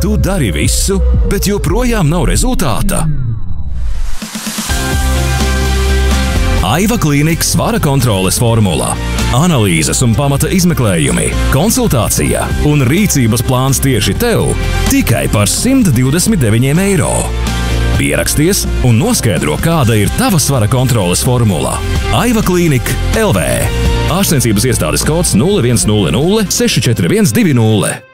Tu dari visu, bet joprojām nav rezultāta. Aiva Klīnika svara kontroles formula. Analīzes un pamata izmeklējumi, konsultācija un rīcības plāns tieši tev tikai par 129 eiro. Pieraksties un noskaidro, kāda ir tava svara kontroles formula. Aiva Klīnika LV. Ārstniecības iestādes kods 0100 64120.